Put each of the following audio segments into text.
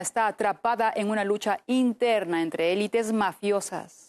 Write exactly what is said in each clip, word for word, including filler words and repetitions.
está atrapada en una lucha interna entre élites mafiosas.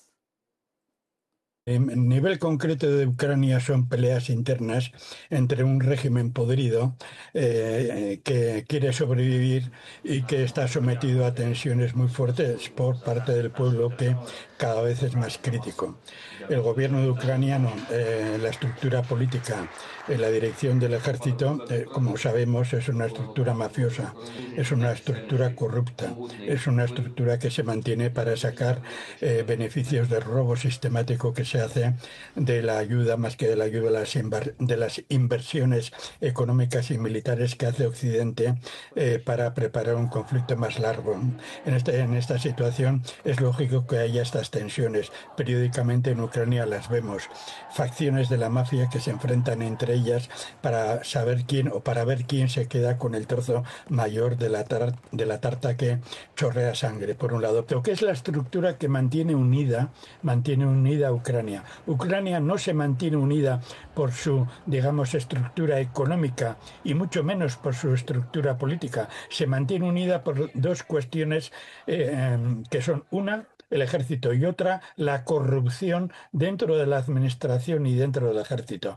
El nivel concreto de Ucrania son peleas internas entre un régimen podrido eh, que quiere sobrevivir y que está sometido a tensiones muy fuertes por parte del pueblo, que cada vez es más crítico. El gobierno de Ucrania, no, eh, la estructura política, eh, la dirección del ejército, eh, como sabemos, es una estructura mafiosa, es una estructura corrupta, es una estructura que se mantiene para sacar eh, beneficios del robo sistemático que se hace de la ayuda, más que de la ayuda de las, inver de las inversiones económicas y militares que hace Occidente eh, para preparar un conflicto más largo. En, este, en esta situación es lógico que haya estas tensiones. Periódicamente en Ucrania las vemos. Facciones de la mafia que se enfrentan entre ellas para saber quién o para ver quién se queda con el trozo mayor de la, tar de la tarta que chorrea sangre, por un lado. Pero ¿qué es la estructura que mantiene unida, mantiene unida a Ucrania? Ucrania no se mantiene unida por su, digamos, estructura económica y mucho menos por su estructura política. Se mantiene unida por dos cuestiones eh, que son: una, el ejército, y otra, la corrupción dentro de la administración y dentro del ejército.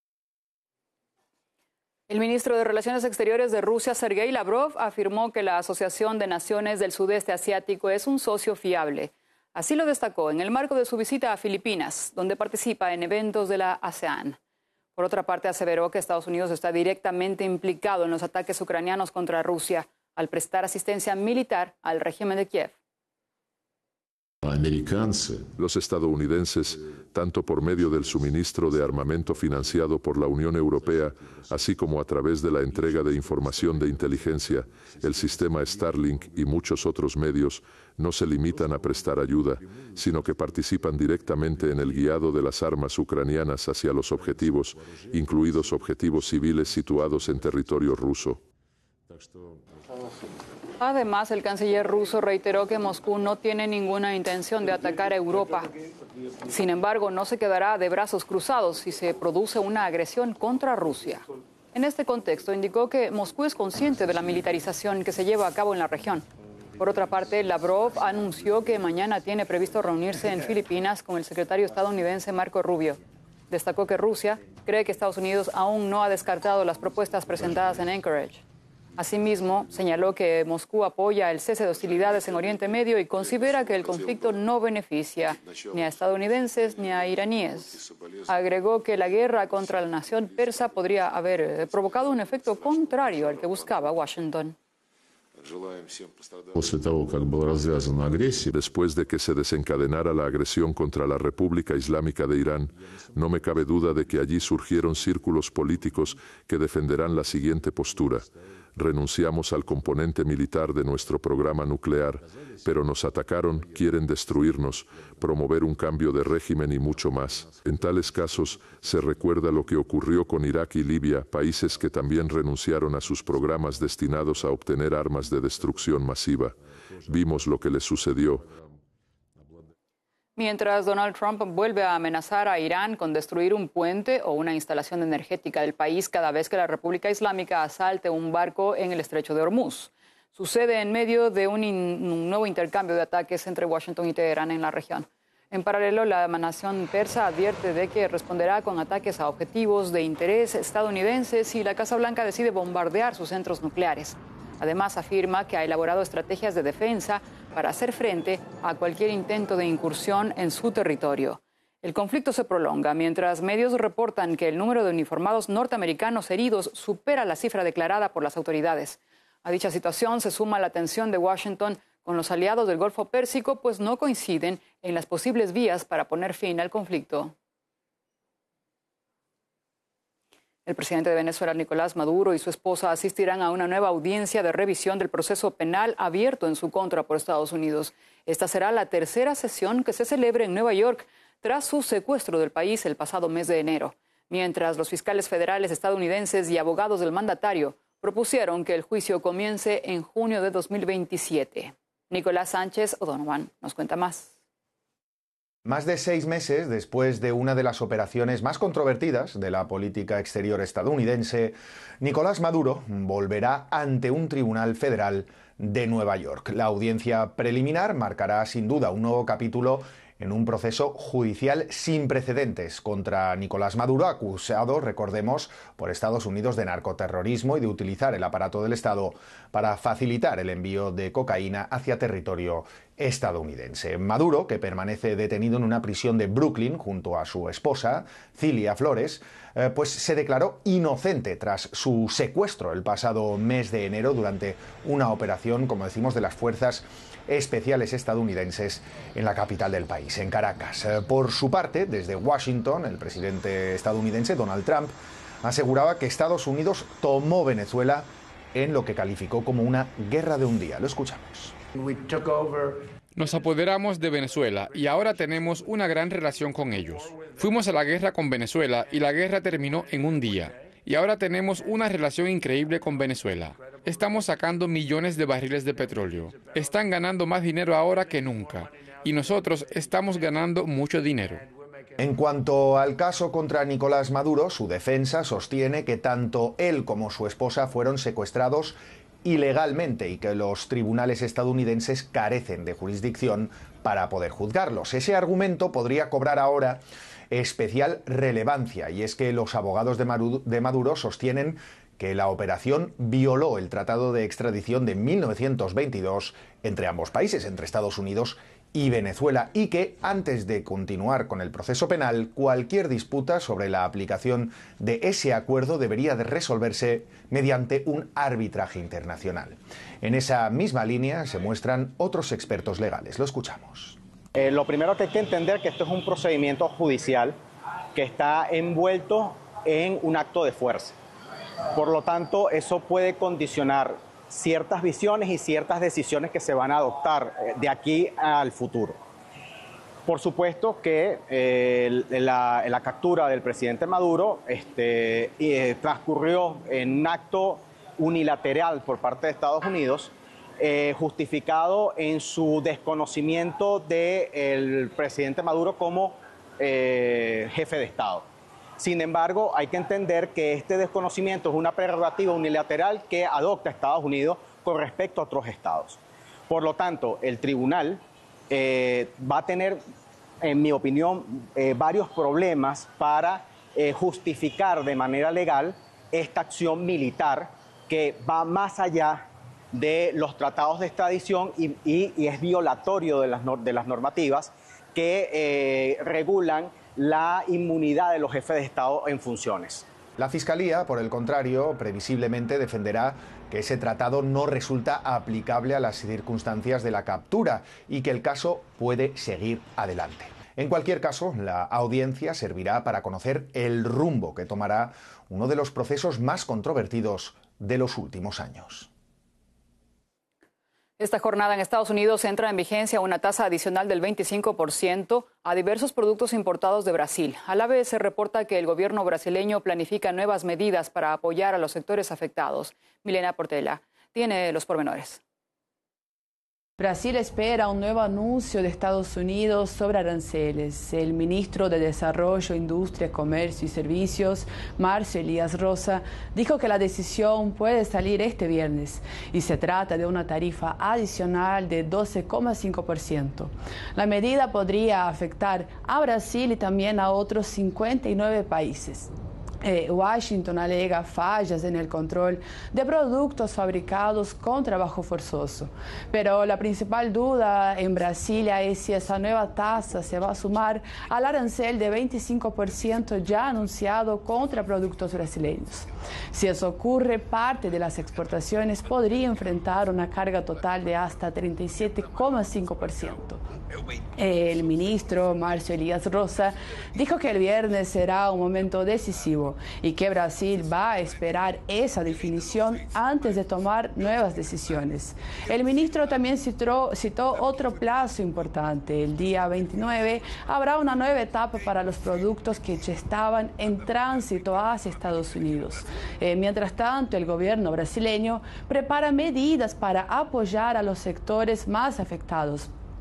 El ministro de Relaciones Exteriores de Rusia, Sergei Lavrov, afirmó que la Asociación de Naciones del Sudeste Asiático es un socio fiable. Así lo destacó en el marco de su visita a Filipinas, donde participa en eventos de la ASEAN. Por otra parte, aseveró que Estados Unidos está directamente implicado en los ataques ucranianos contra Rusia al prestar asistencia militar al régimen de Kiev. Los estadounidenses, tanto por medio del suministro de armamento financiado por la Unión Europea, así como a través de la entrega de información de inteligencia, el sistema Starlink y muchos otros medios, no se limitan a prestar ayuda, sino que participan directamente en el guiado de las armas ucranianas hacia los objetivos, incluidos objetivos civiles situados en territorio ruso. Además, el canciller ruso reiteró que Moscú no tiene ninguna intención de atacar a Europa. Sin embargo, no se quedará de brazos cruzados si se produce una agresión contra Rusia. En este contexto, indicó que Moscú es consciente de la militarización que se lleva a cabo en la región. Por otra parte, Lavrov anunció que mañana tiene previsto reunirse en Filipinas con el secretario estadounidense Marco Rubio. Destacó que Rusia cree que Estados Unidos aún no ha descartado las propuestas presentadas en Anchorage. Asimismo, señaló que Moscú apoya el cese de hostilidades en Oriente Medio y considera que el conflicto no beneficia ni a estadounidenses ni a iraníes. Agregó que la guerra contra la nación persa podría haber provocado un efecto contrario al que buscaba Washington. Después de que se desencadenara la agresión contra la República Islámica de Irán, no me cabe duda de que allí surgieron círculos políticos que defenderán la siguiente postura: renunciamos al componente militar de nuestro programa nuclear, pero nos atacaron, quieren destruirnos, promover un cambio de régimen y mucho más. En tales casos, se recuerda lo que ocurrió con Irak y Libia, países que también renunciaron a sus programas destinados a obtener armas de destrucción masiva. Vimos lo que les sucedió. Mientras Donald Trump vuelve a amenazar a Irán con destruir un puente o una instalación energética del país cada vez que la República Islámica asalte un barco en el estrecho de Hormuz. Sucede en medio de un, un nuevo intercambio de ataques entre Washington y Teherán en la región. En paralelo, la nación persa advierte de que responderá con ataques a objetivos de interés estadounidenses si la Casa Blanca decide bombardear sus centros nucleares. Además, afirma que ha elaborado estrategias de defensa para hacer frente a cualquier intento de incursión en su territorio. El conflicto se prolonga mientras medios reportan que el número de uniformados norteamericanos heridos supera la cifra declarada por las autoridades. A dicha situación se suma la tensión de Washington con los aliados del Golfo Pérsico, pues no coinciden en las posibles vías para poner fin al conflicto. El presidente de Venezuela, Nicolás Maduro, y su esposa asistirán a una nueva audiencia de revisión del proceso penal abierto en su contra por Estados Unidos. Esta será la tercera sesión que se celebre en Nueva York tras su secuestro del país el pasado mes de enero, mientras los fiscales federales estadounidenses y abogados del mandatario propusieron que el juicio comience en junio de dos mil veintisiete. Nicolás Sánchez O'Donovan nos cuenta más. Más de seis meses después de una de las operaciones más controvertidas de la política exterior estadounidense, Nicolás Maduro volverá ante un tribunal federal de Nueva York. La audiencia preliminar marcará sin duda un nuevo capítulo en un proceso judicial sin precedentes contra Nicolás Maduro, acusado, recordemos, por Estados Unidos de narcoterrorismo y de utilizar el aparato del Estado para facilitar el envío de cocaína hacia territorio estadounidense. Maduro, que permanece detenido en una prisión de Brooklyn junto a su esposa, Cilia Flores, eh, pues se declaró inocente tras su secuestro el pasado mes de enero durante una operación, como decimos, de las fuerzas especiales estadounidenses en la capital del país, en Caracas. Por su parte, desde Washington, el presidente estadounidense Donald Trump aseguraba que Estados Unidos tomó Venezuela en lo que calificó como una guerra de un día. Lo escuchamos. Nos apoderamos de Venezuela y ahora tenemos una gran relación con ellos. Fuimos a la guerra con Venezuela y la guerra terminó en un día. Y ahora tenemos una relación increíble con Venezuela. Estamos sacando millones de barriles de petróleo. Están ganando más dinero ahora que nunca. Y nosotros estamos ganando mucho dinero. En cuanto al caso contra Nicolás Maduro, su defensa sostiene que tanto él como su esposa fueron secuestrados ilegalmente y que los tribunales estadounidenses carecen de jurisdicción para poder juzgarlos. Ese argumento podría cobrar ahora especial relevancia, y es que los abogados de Maduro, de Maduro sostienen que la operación violó el tratado de extradición de mil novecientos veintidós entre ambos países, entre Estados Unidos y Venezuela, y que antes de continuar con el proceso penal, cualquier disputa sobre la aplicación de ese acuerdo debería de resolverse mediante un arbitraje internacional. En esa misma línea se muestran otros expertos legales. Lo escuchamos. Eh, lo primero que hay que entender es que esto es un procedimiento judicial que está envuelto en un acto de fuerza. Por lo tanto, eso puede condicionar ciertas visiones y ciertas decisiones que se van a adoptar de aquí al futuro. Por supuesto que eh, la, la captura del presidente Maduro este, eh, transcurrió en un acto unilateral por parte de Estados Unidos, eh, justificado en su desconocimiento del presidente Maduro como eh, jefe de Estado. Sin embargo, hay que entender que este desconocimiento es una prerrogativa unilateral que adopta Estados Unidos con respecto a otros estados. Por lo tanto, el tribunal eh, va a tener, en mi opinión, eh, varios problemas para eh, justificar de manera legal esta acción militar que va más allá de los tratados de extradición y, y, y es violatorio de las, de las normativas que eh, regulan la inmunidad de los jefes de Estado en funciones. La Fiscalía, por el contrario, previsiblemente defenderá que ese tratado no resulta aplicable a las circunstancias de la captura y que el caso puede seguir adelante. En cualquier caso, la audiencia servirá para conocer el rumbo que tomará uno de los procesos más controvertidos de los últimos años. Esta jornada en Estados Unidos entra en vigencia una tasa adicional del veinticinco por ciento a diversos productos importados de Brasil. A la vez se reporta que el gobierno brasileño planifica nuevas medidas para apoyar a los sectores afectados. Milena Portela tiene los pormenores. Brasil espera un nuevo anuncio de Estados Unidos sobre aranceles. El ministro de Desarrollo, Industria, Comercio y Servicios, Márcio Elias Rosa, dijo que la decisión puede salir este viernes y se trata de una tarifa adicional de doce coma cinco por ciento. La medida podría afectar a Brasil y también a otros cincuenta y nueve países. Eh, Washington alega fallas en el control de productos fabricados con trabajo forzoso. Pero la principal duda en Brasilia es si esa nueva tasa se va a sumar al arancel de veinticinco por ciento ya anunciado contra productos brasileños. Si eso ocurre, parte de las exportaciones podría enfrentar una carga total de hasta treinta y siete coma cinco por ciento. El ministro Márcio Elias Rosa dijo que el viernes será un momento decisivo y que Brasil va a esperar esa definición antes de tomar nuevas decisiones. El ministro también citó, citó otro plazo importante. El día veintinueve habrá una nueva etapa para los productos que ya estaban en tránsito hacia Estados Unidos. Eh, mientras tanto, el gobierno brasileño prepara medidas para apoyar a los sectores más afectados.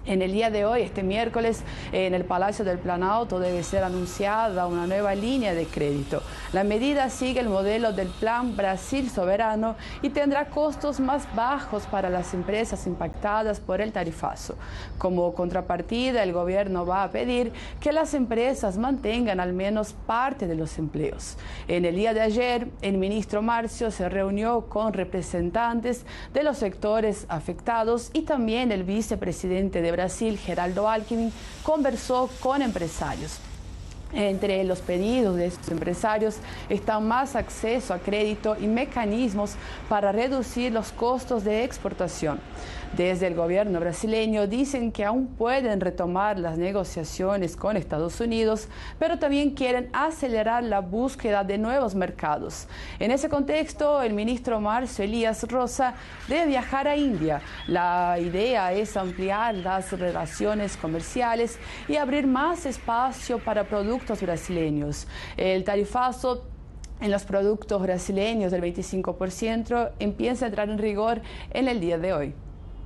En el día de hoy, este miércoles, en el Palacio del Planalto debe ser anunciada una nueva línea de crédito. La medida sigue el modelo del Plan Brasil Soberano y tendrá costos más bajos para las empresas impactadas por el tarifazo. Como contrapartida, el gobierno va a pedir que las empresas mantengan al menos parte de los empleos. En el día de ayer, el ministro Márcio se reunió con representantes de los sectores afectados y también el vicepresidente de Brasil, Geraldo Alckmin, conversó con empresarios. Entre los pedidos de estos empresarios están más acceso a crédito y mecanismos para reducir los costos de exportación. Desde el gobierno brasileño dicen que aún pueden retomar las negociaciones con Estados Unidos, pero también quieren acelerar la búsqueda de nuevos mercados. En ese contexto, el ministro Márcio Elias Rosa debe viajar a India. La idea es ampliar las relaciones comerciales y abrir más espacio para productos brasileños. El tarifazo en los productos brasileños del veinticinco por ciento empieza a entrar en rigor en el día de hoy.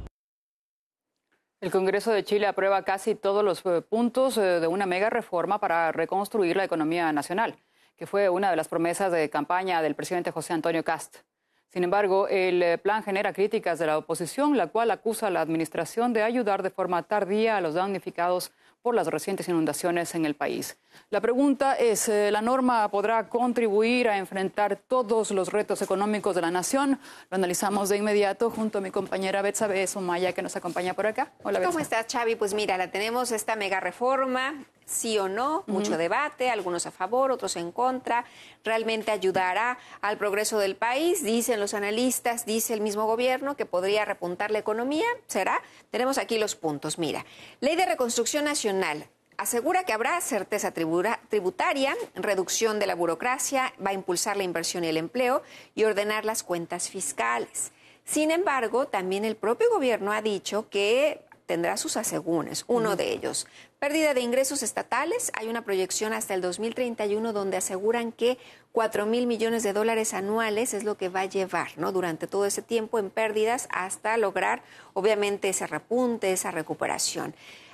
El Congreso de Chile aprueba casi todos los puntos de una mega reforma para reconstruir la economía nacional, que fue una de las promesas de campaña del presidente José Antonio Kast. Sin embargo, el plan genera críticas de la oposición, la cual acusa a la administración de ayudar de forma tardía a los damnificados por las recientes inundaciones en el país. La pregunta es, ¿la norma podrá contribuir a enfrentar todos los retos económicos de la nación? Lo analizamos de inmediato junto a mi compañera Betsabe Somaya, que nos acompaña por acá. Hola, Betsabe. ¿Cómo estás, Xavi? Pues mira, la tenemos esta mega reforma, sí o no, mucho uh-huh. debate, algunos a favor, otros en contra. ¿Realmente ayudará al progreso del país? Dicen los analistas, dice el mismo gobierno que podría repuntar la economía. ¿Será? Tenemos aquí los puntos. Mira, Ley de Reconstrucción Nacional asegura que habrá certeza tributaria, reducción de la burocracia, va a impulsar la inversión y el empleo y ordenar las cuentas fiscales. Sin embargo, también el propio gobierno ha dicho que tendrá sus asegúnes, uno uh-huh. de ellos. Pérdida de ingresos estatales, hay una proyección hasta el dos mil treinta y uno donde aseguran que cuatro mil millones de dólares anuales es lo que va a llevar, ¿no? Durante todo ese tiempo en pérdidas hasta lograr, obviamente, ese repunte, esa recuperación.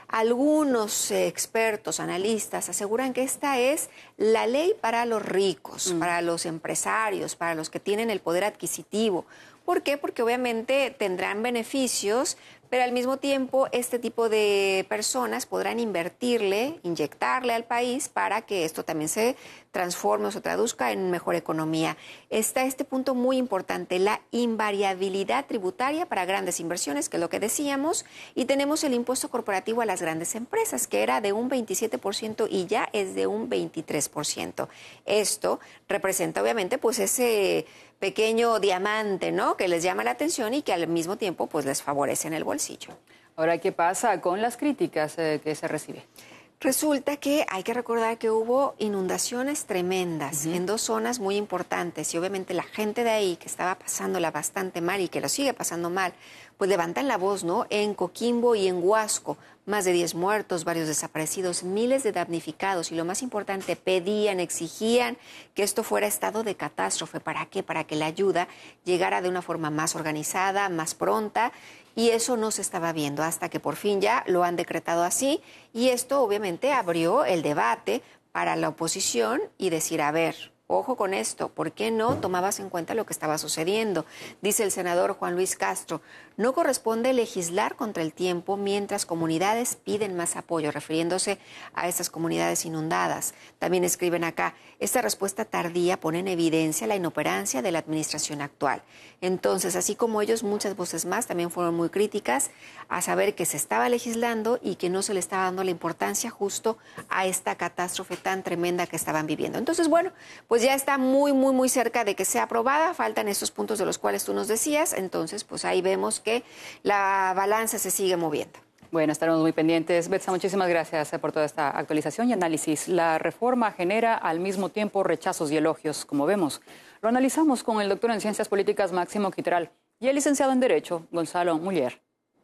Algunos eh, expertos, analistas, aseguran que esta es la ley para los ricos, mm. para los empresarios, para los que tienen el poder adquisitivo. ¿Por qué? Porque obviamente tendrán beneficios, pero al mismo tiempo este tipo de personas podrán invertirle, inyectarle al país para que esto también se transforme o se traduzca en mejor economía. Está este punto muy importante, la invariabilidad tributaria para grandes inversiones, que es lo que decíamos, y tenemos el impuesto corporativo a las grandes empresas, que era de un veintisiete por ciento y ya es de un veintitrés por ciento. Esto representa obviamente pues ese pequeño diamante, ¿no?, que les llama la atención y que al mismo tiempo pues les favorece en el bolsillo. Ahora, ¿qué pasa con las críticas eh, que se recibe? Resulta que hay que recordar que hubo inundaciones tremendas uh-huh. en dos zonas muy importantes y obviamente la gente de ahí que estaba pasándola bastante mal y que lo sigue pasando mal, pues levantan la voz, ¿no? En Coquimbo y en Huasco, más de diez muertos, varios desaparecidos, miles de damnificados y lo más importante, pedían, exigían que esto fuera estado de catástrofe. ¿Para qué? Para que la ayuda llegara de una forma más organizada, más pronta. Y eso no se estaba viendo hasta que por fin ya lo han decretado así. Y esto obviamente abrió el debate para la oposición y decir, a ver, ojo con esto, ¿por qué no tomabas en cuenta lo que estaba sucediendo? Dice el senador Juan Luis Castro, no corresponde legislar contra el tiempo mientras comunidades piden más apoyo, refiriéndose a estas comunidades inundadas. También escriben acá, esta respuesta tardía pone en evidencia la inoperancia de la administración actual. Entonces, así como ellos, muchas voces más también fueron muy críticas a saber que se estaba legislando y que no se le estaba dando la importancia justo a esta catástrofe tan tremenda que estaban viviendo. Entonces, bueno, pues ya está muy, muy, muy cerca de que sea aprobada. Faltan estos puntos de los cuales tú nos decías. Entonces, pues ahí vemos que la balanza se sigue moviendo. Bueno, estaremos muy pendientes. Betsa, muchísimas gracias por toda esta actualización y análisis. La reforma genera al mismo tiempo rechazos y elogios, como vemos. Lo analizamos con el doctor en Ciencias Políticas Máximo Quitral y el licenciado en Derecho Gonzalo Muller.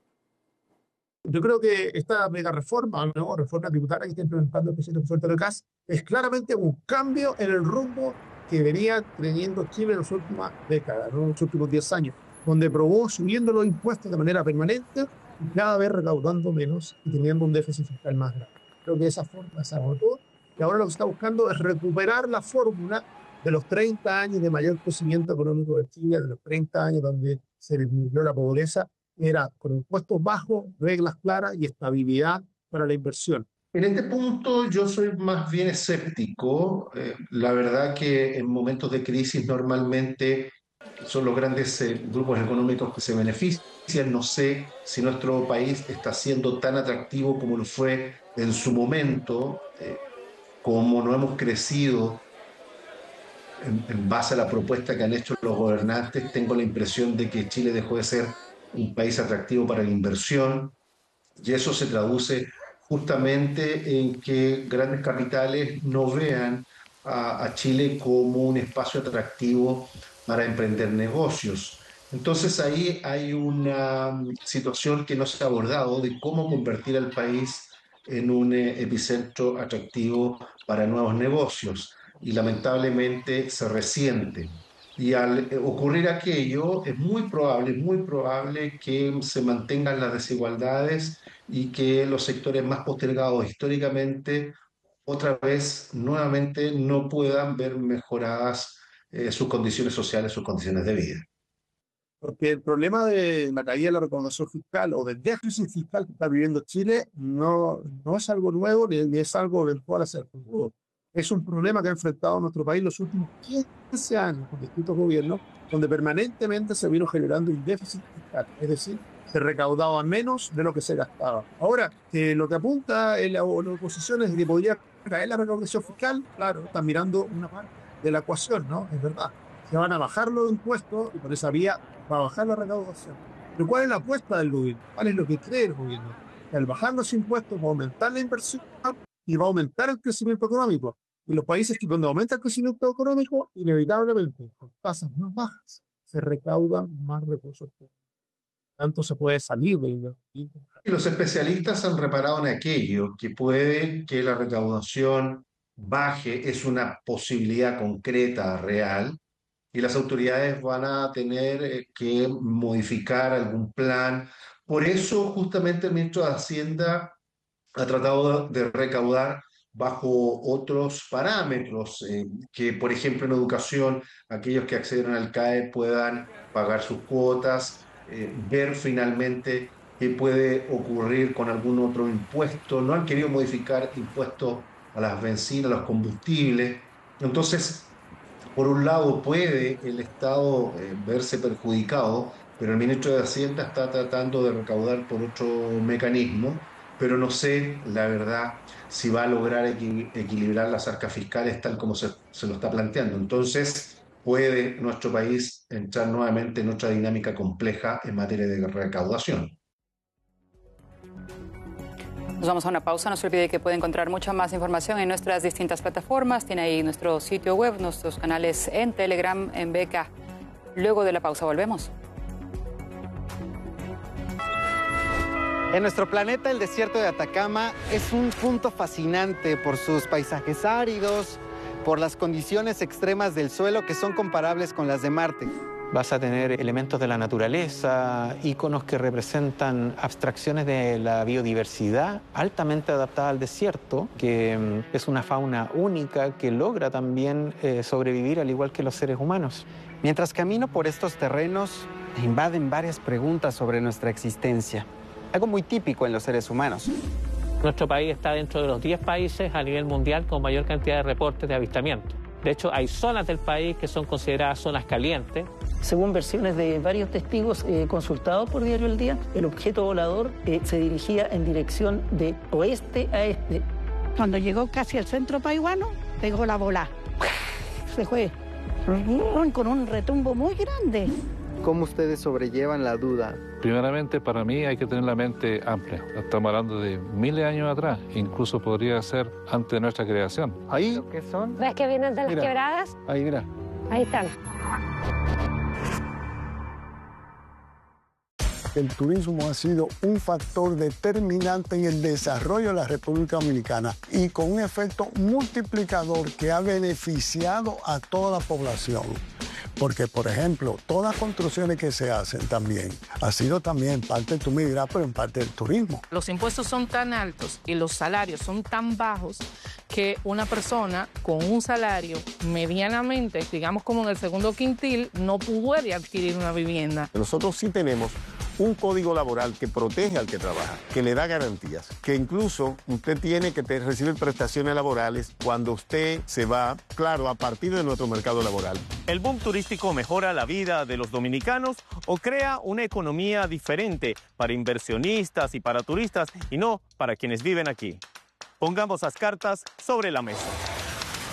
Yo creo que esta mega reforma, ¿no? reforma tributaria que está implementando el presidente José Antonio Kast es claramente un cambio en el rumbo que venía teniendo Chile en las últimas décadas, ¿no? En los últimos diez años, donde probó subiendo los impuestos de manera permanente cada vez recaudando menos y teniendo un déficit fiscal más grande. Creo que esa forma se agotó y ahora lo que está buscando es recuperar la fórmula de los treinta años de mayor crecimiento económico de Chile, de los treinta años donde se disminuyó la pobreza, era con impuestos bajos, reglas claras y estabilidad para la inversión. En este punto yo soy más bien escéptico. Eh, la verdad que en momentos de crisis normalmente son los grandes eh, grupos económicos que se benefician. No sé si nuestro país está siendo tan atractivo como lo fue en su momento, eh, como no hemos crecido en, en base a la propuesta que han hecho los gobernantes. Tengo la impresión de que Chile dejó de ser un país atractivo para la inversión y eso se traduce justamente en que grandes capitales no vean a, a Chile como un espacio atractivo para emprender negocios. Entonces ahí hay una situación que no se ha abordado de cómo convertir al país en un eh, epicentro atractivo para nuevos negocios y lamentablemente se resiente. Y al ocurrir aquello es muy probable, muy probable que se mantengan las desigualdades y que los sectores más postergados históricamente otra vez nuevamente no puedan ver mejoradas eh, sus condiciones sociales, sus condiciones de vida. Porque el problema de la caída de la recaudación fiscal o del déficit fiscal que está viviendo Chile no, no es algo nuevo ni, ni es algo eventual a ser futuro. Es un problema que ha enfrentado nuestro país los últimos quince años con distintos gobiernos, donde permanentemente se vino generando un déficit fiscal, es decir, se recaudaba menos de lo que se gastaba. Ahora, eh, lo que apunta en la, la oposición es que podría caer la recaudación fiscal. Claro, están mirando una parte de la ecuación, ¿no? Es verdad. Se van a bajar los impuestos y por esa vía va a bajar la recaudación. Pero ¿cuál es la apuesta del gobierno? ¿Cuál es lo que cree el gobierno? Que al bajar los impuestos va a aumentar la inversión y va a aumentar el crecimiento económico. Y los países que donde aumenta el crecimiento económico, inevitablemente, con tasas más bajas, se recaudan más recursos. Tanto se puede salir de ello. Y los especialistas han reparado en aquello, que puede que la recaudación baje, es una posibilidad concreta, real, y las autoridades van a tener que modificar algún plan. Por eso, justamente, el ministro de Hacienda ha tratado de recaudar bajo otros parámetros, eh, que, por ejemplo, en educación, aquellos que acceden al C A E puedan pagar sus cuotas, eh, ver finalmente qué puede ocurrir con algún otro impuesto. No han querido modificar impuestos a las bencinas, a los combustibles. Entonces, por un lado puede el Estado eh, verse perjudicado, pero el ministro de Hacienda está tratando de recaudar por otro mecanismo, pero no sé, la verdad, si va a lograr equi- equilibrar las arcas fiscales tal como se, se lo está planteando. Entonces, puede nuestro país entrar nuevamente en otra dinámica compleja en materia de recaudación. Nos vamos a una pausa. No se olvide que puede encontrar mucha más información en nuestras distintas plataformas. Tiene ahí nuestro sitio web, nuestros canales en Telegram, en Beca. Luego de la pausa volvemos. En nuestro planeta, el desierto de Atacama es un punto fascinante por sus paisajes áridos, por las condiciones extremas del suelo que son comparables con las de Marte. Vas a tener elementos de la naturaleza, íconos que representan abstracciones de la biodiversidad altamente adaptada al desierto, que es una fauna única que logra también eh, sobrevivir al igual que los seres humanos. Mientras camino por estos terrenos, me invaden varias preguntas sobre nuestra existencia. Algo muy típico en los seres humanos. Nuestro país está dentro de los diez países a nivel mundial con mayor cantidad de reportes de avistamiento. De hecho, hay zonas del país que son consideradas zonas calientes. Según versiones de varios testigos eh, consultados por Diario El Día, el objeto volador eh, se dirigía en dirección de oeste a este. Cuando llegó casi al centro paiwano, pegó la bola. Se fue con un retumbo muy grande. ¿Cómo ustedes sobrellevan la duda? Primeramente, para mí hay que tener la mente amplia. Estamos hablando de miles de años atrás, incluso podría ser antes de nuestra creación. Ahí, ¿qué son? ¿Ves que vienen de las Mira, quebradas? Ahí, mira. Ahí están. El turismo ha sido un factor determinante en el desarrollo de la República Dominicana y con un efecto multiplicador que ha beneficiado a toda la población. porque, por ejemplo, todas las construcciones que se hacen también ha sido también parte del turismo, pero en parte del turismo. Los impuestos son tan altos y los salarios son tan bajos que una persona con un salario medianamente, digamos como en el segundo quintil, no puede adquirir una vivienda. Nosotros sí tenemos un código laboral que protege al que trabaja, que le da garantías, que incluso usted tiene que te recibir prestaciones laborales cuando usted se va, claro, a partir de nuestro mercado laboral. ¿El boom turístico mejora la vida de los dominicanos o crea una economía diferente para inversionistas y para turistas y no para quienes viven aquí? Pongamos las cartas sobre la mesa.